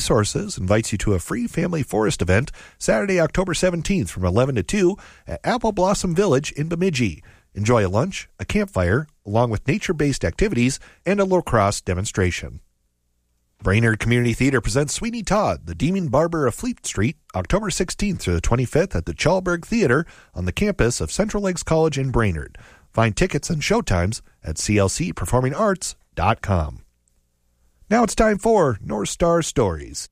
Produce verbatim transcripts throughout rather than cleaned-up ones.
Resources invites you to a free family forest event Saturday, October seventeenth from eleven to two at Apple Blossom Village in Bemidji. Enjoy a lunch, a campfire, along with nature-based activities and a lacrosse demonstration. Brainerd Community Theater presents Sweeney Todd, the Demon Barber of Fleet Street, October sixteenth through the twenty-fifth at the Chalberg Theater on the campus of Central Lakes College in Brainerd. Find tickets and showtimes at c l c performing arts dot com. Now it's time for North Star Stories.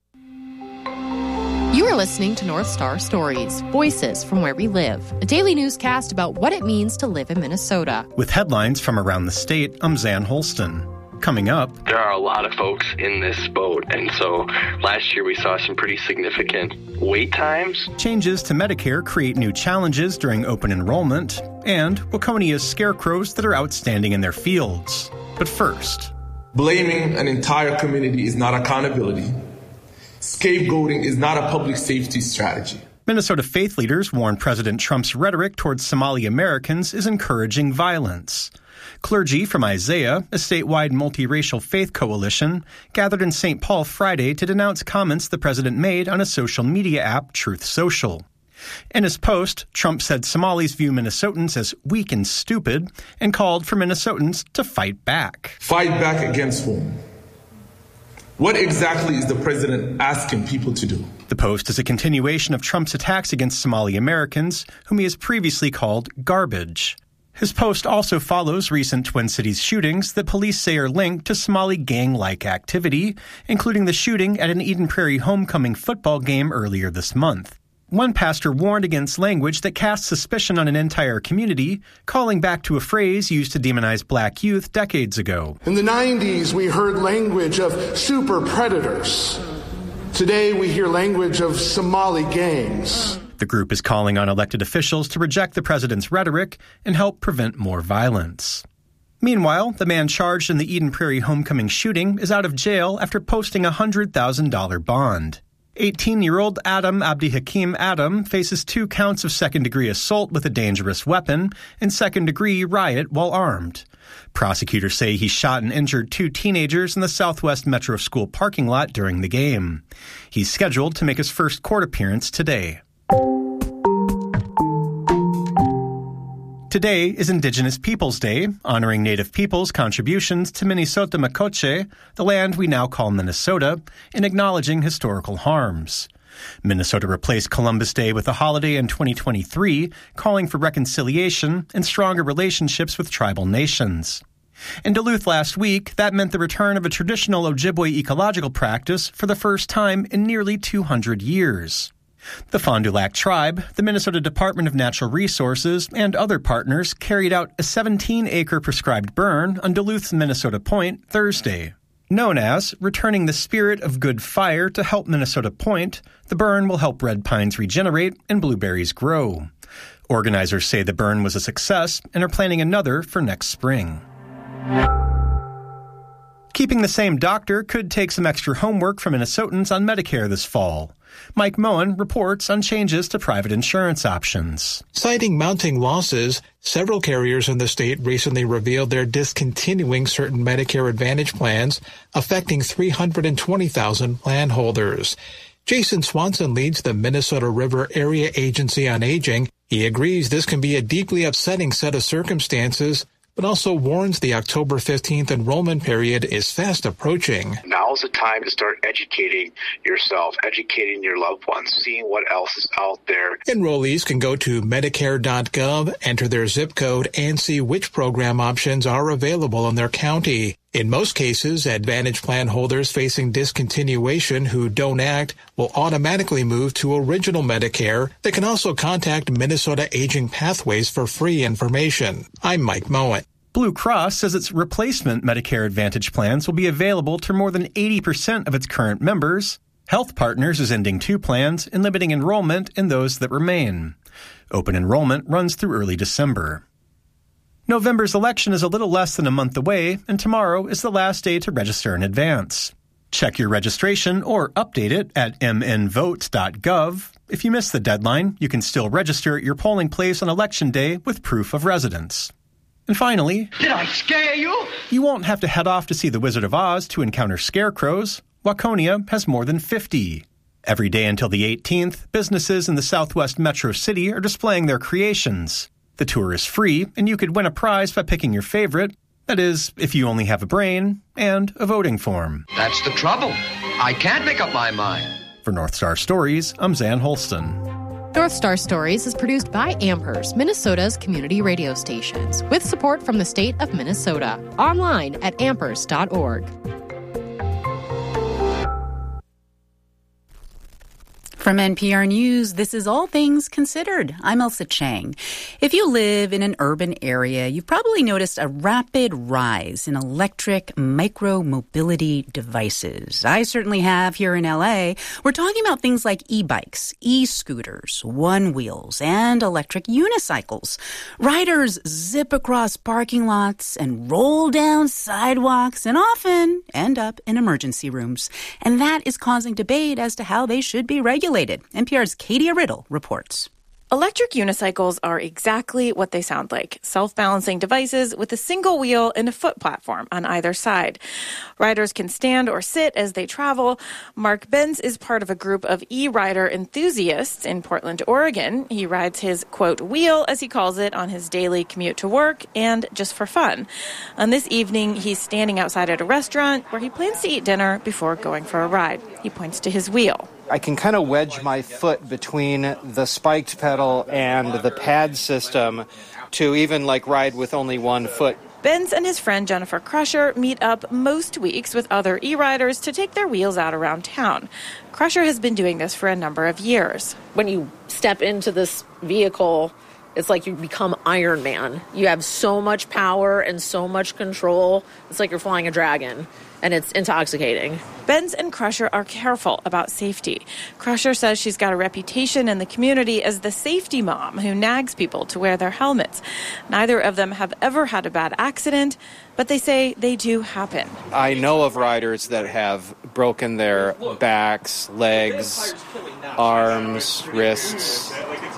You are listening to North Star Stories, voices from where we live, a daily newscast about what it means to live in Minnesota. With headlines from around the state, I'm Zan Holston. Coming up, there are a lot of folks in this boat, and so last year we saw some pretty significant wait times. Changes to Medicare create new challenges during open enrollment, and Waconia's scarecrows that are outstanding in their fields. But first, blaming an entire community is not accountability. Scapegoating is not a public safety strategy. Minnesota faith leaders warn President Trump's rhetoric towards Somali Americans is encouraging violence. Clergy from Isaiah, a statewide multiracial faith coalition, gathered in Saint Paul Friday to denounce comments the president made on a social media app, Truth Social. In his post, Trump said Somalis view Minnesotans as weak and stupid and called for Minnesotans to fight back. Fight back against whom? What exactly is the president asking people to do? The post is a continuation of Trump's attacks against Somali Americans, whom he has previously called garbage. His post also follows recent Twin Cities shootings that police say are linked to Somali gang-like activity, including the shooting at an Eden Prairie homecoming football game earlier this month. One pastor warned against language that casts suspicion on an entire community, calling back to a phrase used to demonize black youth decades ago. In the nineties, we heard language of super predators. Today, we hear language of Somali gangs. The group is calling on elected officials to reject the president's rhetoric and help prevent more violence. Meanwhile, the man charged in the Eden Prairie homecoming shooting is out of jail after posting a one hundred thousand dollars bond. eighteen-year-old Adam Abdi Hakim Adam faces two counts of second-degree assault with a dangerous weapon and second-degree riot while armed. Prosecutors say he shot and injured two teenagers in the Southwest Metro School parking lot during the game. He's scheduled to make his first court appearance today. Today is Indigenous Peoples Day, honoring Native peoples' contributions to Minnesota Makoche, the land we now call Minnesota, and acknowledging historical harms. Minnesota replaced Columbus Day with a holiday in twenty twenty-three, calling for reconciliation and stronger relationships with tribal nations. In Duluth last week, that meant the return of a traditional Ojibwe ecological practice for the first time in nearly two hundred years. The Fond du Lac tribe, the Minnesota Department of Natural Resources, and other partners carried out a seventeen-acre prescribed burn on Duluth's Minnesota Point Thursday. Known as Returning the Spirit of Good Fire to Help Minnesota Point, the burn will help red pines regenerate and blueberries grow. Organizers say the burn was a success and are planning another for next spring. Keeping the same doctor could take some extra homework for Minnesotans on Medicare this fall. Mike Moen reports on changes to private insurance options. Citing mounting losses, several carriers in the state recently revealed they're discontinuing certain Medicare Advantage plans, affecting three hundred twenty thousand plan holders. Jason Swanson leads the Minnesota River Area Agency on Aging. He agrees this can be a deeply upsetting set of circumstances, but also warns the October fifteenth enrollment period is fast approaching. Now's the time to start educating yourself, educating your loved ones, seeing what else is out there. Enrollees can go to Medicare dot gov, enter their zip code, and see which program options are available in their county. In most cases, Advantage plan holders facing discontinuation who don't act will automatically move to Original Medicare. They can also contact Minnesota Aging Pathways for free information. I'm Mike Mowat. Blue Cross says its replacement Medicare Advantage plans will be available to more than eighty percent of its current members. Health Partners is ending two plans and limiting enrollment in those that remain. Open enrollment runs through early December. November's election is a little less than a month away, and tomorrow is the last day to register in advance. Check your registration or update it at m n votes dot gov. If you miss the deadline, you can still register at your polling place on Election Day with proof of residence. And finally, did I scare you? You won't have to head off to see The Wizard of Oz to encounter scarecrows. Waconia has more than fifty. Every day until the eighteenth, businesses in the Southwest Metro City are displaying their creations. The tour is free, and you could win a prize by picking your favorite. That is, if you only have a brain and a voting form. That's the trouble. I can't make up my mind. For North Star Stories, I'm Zan Holston. North Star Stories is produced by Amherst, Minnesota's community radio stations, with support from the state of Minnesota. Online at amherst dot org. From N P R News, this is All Things Considered. I'm Elsa Chang. If you live in an urban area, you've probably noticed a rapid rise in electric micro-mobility devices. I certainly have here in L A. We're talking about things like e-bikes, e-scooters, one-wheels, and electric unicycles. Riders zip across parking lots and roll down sidewalks and often end up in emergency rooms. And that is causing debate as to how they should be regulated. N P R's Katie Riddle reports. Electric unicycles are exactly what they sound like, self-balancing devices with a single wheel and a foot platform on either side. Riders can stand or sit as they travel. Mark Benz is part of a group of e-rider enthusiasts in Portland, Oregon. He rides his, quote, wheel, as he calls it, on his daily commute to work and just for fun. On this evening, he's standing outside at a restaurant where he plans to eat dinner before going for a ride. He points to his wheel. I can kind of wedge my foot between the spiked pedal and the pad system to even like ride with only one foot. Benz and his friend Jennifer Crusher meet up most weeks with other e-riders to take their wheels out around town. Crusher has been doing this for a number of years. When you step into this vehicle, it's like you become Iron Man. You have so much power and so much control. It's like you're flying a dragon, and it's intoxicating. Benz and Crusher are careful about safety. Crusher says she's got a reputation in the community as the safety mom who nags people to wear their helmets. Neither of them have ever had a bad accident, but they say they do happen. I know of riders that have broken their backs, legs, arms, wrists.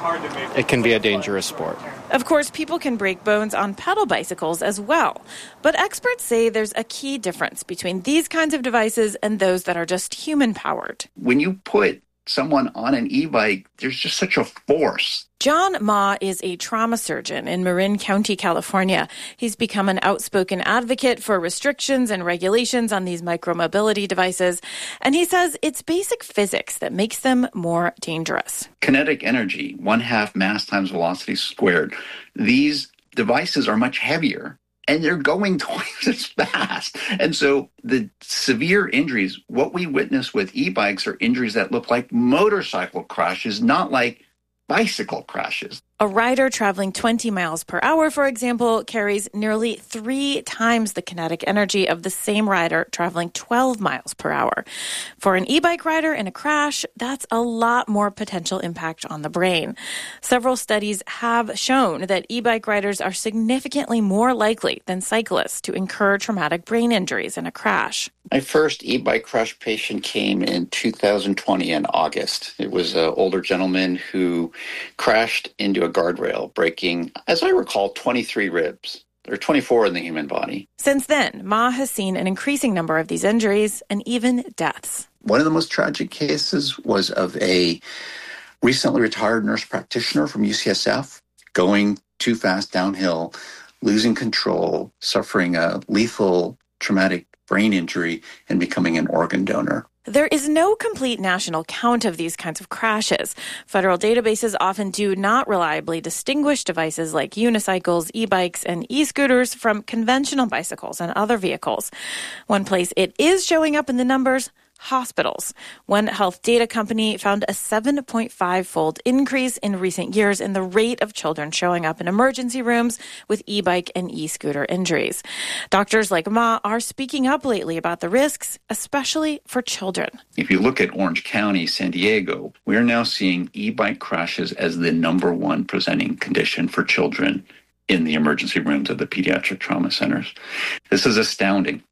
It can be a dangerous sport. Of course, people can break bones on pedal bicycles as well. But experts say there's a key difference between these kinds of devices and those that are just human-powered. When you put someone on an e-bike, there's just such a force. John Ma is a trauma surgeon in Marin County, California. He's become an outspoken advocate for restrictions and regulations on these micromobility devices. And he says it's basic physics that makes them more dangerous. Kinetic energy, one half mass times velocity squared. These devices are much heavier, and they're going twice as fast. And so the severe injuries, what we witness with e-bikes are injuries that look like motorcycle crashes, not like bicycle crashes. A rider traveling twenty miles per hour, for example, carries nearly three times the kinetic energy of the same rider traveling twelve miles per hour. For an e-bike rider in a crash, that's a lot more potential impact on the brain. Several studies have shown that e-bike riders are significantly more likely than cyclists to incur traumatic brain injuries in a crash. My first e-bike crash patient came in two thousand twenty in August. It was an older gentleman who crashed into a guardrail, breaking, as I recall, twenty-three ribs. There are twenty-four in the human body. Since then, Ma has seen an increasing number of these injuries and even deaths. One of the most tragic cases was of a recently retired nurse practitioner from U C S F going too fast downhill, losing control, suffering a lethal traumatic brain injury, and becoming an organ donor. There is no complete national count of these kinds of crashes. Federal databases often do not reliably distinguish devices like unicycles, e-bikes, and e-scooters from conventional bicycles and other vehicles. One place it is showing up in the numbers: hospitals. One health data company found a seven point five fold increase in recent years in the rate of children showing up in emergency rooms with e-bike and e-scooter injuries. Doctors like Ma are speaking up lately about the risks, especially for children. If you look at Orange County, San Diego, we are now seeing e-bike crashes as the number one presenting condition for children in the emergency rooms of the pediatric trauma centers. This is astounding.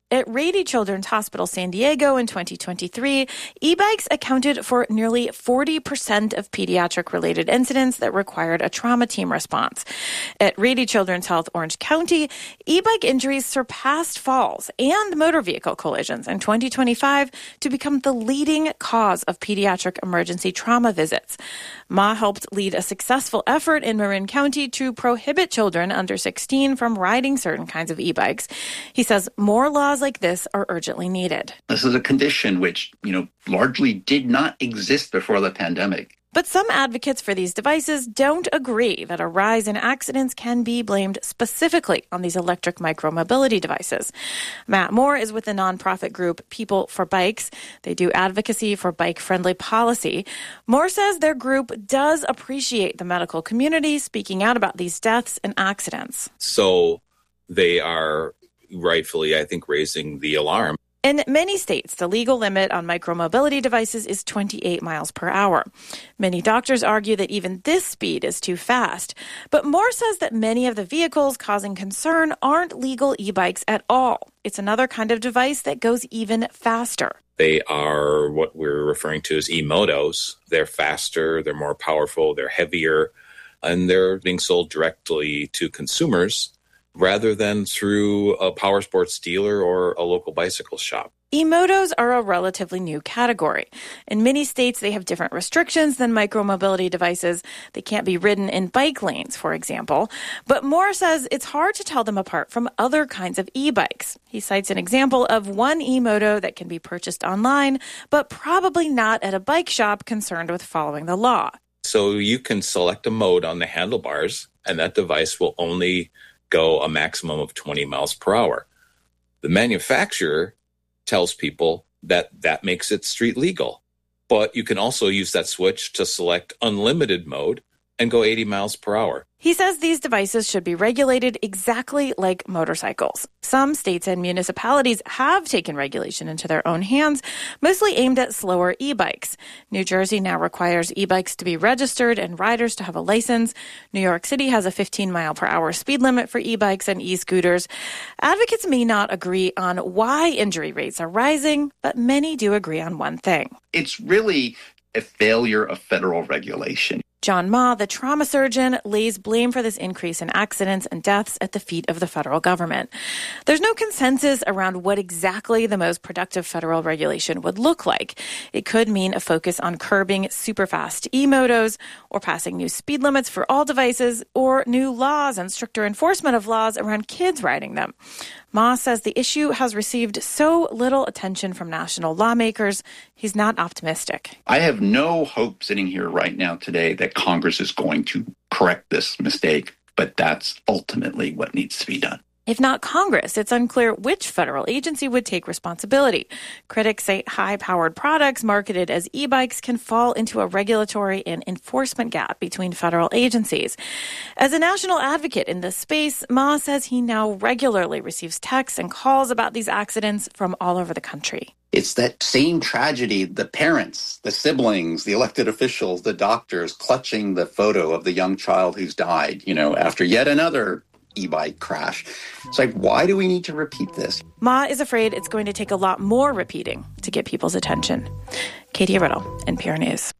At Rady Children's Hospital San Diego in twenty twenty-three, e-bikes accounted for nearly forty percent of pediatric-related incidents that required a trauma team response. At Rady Children's Health Orange County, e-bike injuries surpassed falls and motor vehicle collisions in twenty twenty-five to become the leading cause of pediatric emergency trauma visits. Ma helped lead a successful effort in Marin County to prohibit children under sixteen from riding certain kinds of e-bikes. He says more laws like this are urgently needed. This is a condition which, you know, largely did not exist before the pandemic. But some advocates for these devices don't agree that a rise in accidents can be blamed specifically on these electric micromobility devices. Matt Moore is with the nonprofit group People for Bikes. They do advocacy for bike-friendly policy. Moore says their group does appreciate the medical community speaking out about these deaths and accidents. So they are rightfully, I think, raising the alarm. In many states, the legal limit on micromobility devices is twenty-eight miles per hour. Many doctors argue that even this speed is too fast. But Moore says that many of the vehicles causing concern aren't legal e-bikes at all. It's another kind of device that goes even faster. They are what we're referring to as e-motos. They're faster, they're more powerful, they're heavier, and they're being sold directly to consumers rather than through a power sports dealer or a local bicycle shop. E-motos are a relatively new category. In many states, they have different restrictions than micromobility devices. They can't be ridden in bike lanes, for example. But Moore says it's hard to tell them apart from other kinds of e-bikes. He cites an example of one e-moto that can be purchased online, but probably not at a bike shop concerned with following the law. So you can select a mode on the handlebars, and that device will only go a maximum of twenty miles per hour. The manufacturer tells people that that makes it street legal. But you can also use that switch to select unlimited mode and go eighty miles per hour. He says these devices should be regulated exactly like motorcycles. Some states and municipalities have taken regulation into their own hands, mostly aimed at slower e-bikes. New Jersey now requires e-bikes to be registered and riders to have a license. New York City has a fifteen mile per hour speed limit for e-bikes and e-scooters. Advocates may not agree on why injury rates are rising, but many do agree on one thing. It's really a failure of federal regulation. John Ma, the trauma surgeon, lays blame for this increase in accidents and deaths at the feet of the federal government. There's no consensus around what exactly the most productive federal regulation would look like. It could mean a focus on curbing super-fast e-motos, or passing new speed limits for all devices, or new laws and stricter enforcement of laws around kids riding them. Ma says the issue has received so little attention from national lawmakers, he's not optimistic. I have no hope sitting here right now today that Congress is going to correct this mistake, but that's ultimately what needs to be done. If not Congress, it's unclear which federal agency would take responsibility. Critics say high-powered products marketed as e-bikes can fall into a regulatory and enforcement gap between federal agencies. As a national advocate in this space, Ma says he now regularly receives texts and calls about these accidents from all over the country. It's that same tragedy, the parents, the siblings, the elected officials, the doctors clutching the photo of the young child who's died, you know, after yet another e-bike crash. It's like, why do we need to repeat this? Ma is afraid it's going to take a lot more repeating to get people's attention. Katie Riddle, N P R News.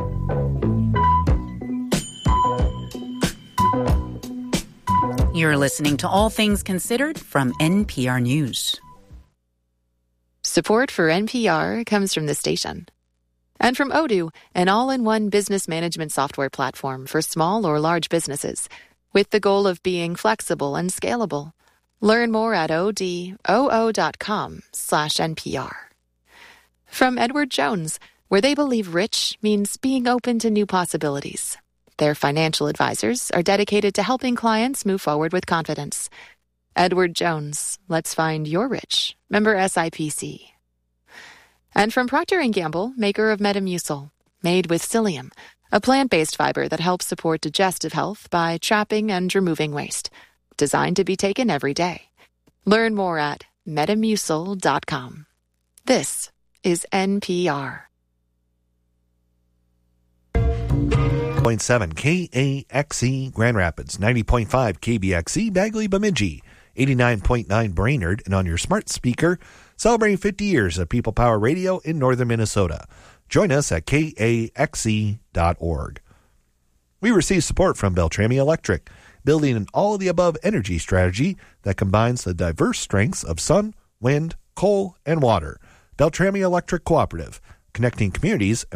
You're listening to All Things Considered from N P R News. Support for N P R comes from the station. And from Odoo, an all-in-one business management software platform for small or large businesses, with the goal of being flexible and scalable. Learn more at odoo.com slash NPR. From Edward Jones, where they believe rich means being open to new possibilities. Their financial advisors are dedicated to helping clients move forward with confidence. Edward Jones, let's find your rich. Member S I P C. And from Procter and Gamble, maker of Metamucil, made with psyllium, a plant-based fiber that helps support digestive health by trapping and removing waste. Designed to be taken every day. Learn more at metamucil dot com. This is N P R. point seven K A X E Grand Rapids, ninety point five K B X E Bagley Bemidji, eighty-nine point nine Brainerd, and on your smart speaker, celebrating fifty years of People Power Radio in northern Minnesota. Join us at K A X E dot org. We receive support from Beltrami Electric, building an all-of-the-above energy strategy that combines the diverse strengths of sun, wind, coal, and water. Beltrami Electric Cooperative, connecting communities